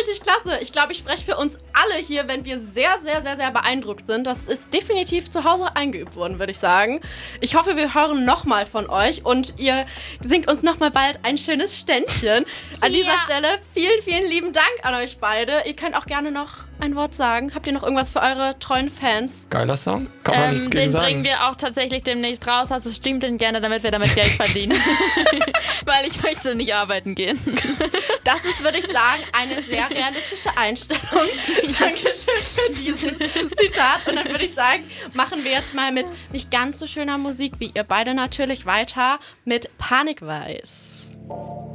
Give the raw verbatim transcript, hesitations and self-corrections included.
richtig klasse. Ich glaube, ich spreche für uns alle hier, wenn wir sehr, sehr, sehr, sehr beeindruckt sind. Das ist definitiv zu Hause eingeübt worden, würde ich sagen. Ich hoffe, wir hören nochmal von euch und ihr singt uns nochmal bald ein schönes Ständchen. An dieser Ja. Stelle vielen, vielen lieben Dank an euch beide. Ihr könnt auch gerne noch ein Wort sagen. Habt ihr noch irgendwas für eure treuen Fans? Geiler Song. Kann man Ähm, nichts gegen den sagen. bringen wir auch tatsächlich demnächst raus. Also streamt den gerne, damit wir damit Geld verdienen. Weil ich möchte nicht arbeiten gehen. Das ist, würde ich sagen, eine sehr realistische Einstellung. Dankeschön für diesen Zitat. Und dann würde ich sagen, machen wir jetzt mal mit nicht ganz so schöner Musik wie ihr beide natürlich weiter mit Panikweiß.